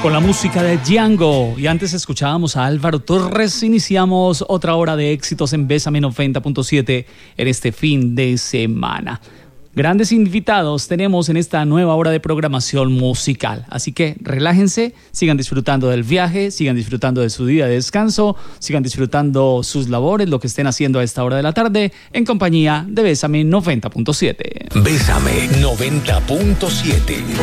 Con la música de Django y antes escuchábamos a Álvaro Torres, iniciamos otra hora de éxitos en Bésame 90.7 en este fin de semana. Grandes invitados tenemos en esta nueva hora de programación musical, así que relájense, sigan disfrutando del viaje, sigan disfrutando de su día de descanso, sigan disfrutando sus labores, lo que estén haciendo a esta hora de la tarde, en compañía de Bésame 90.7. Bésame 90.7.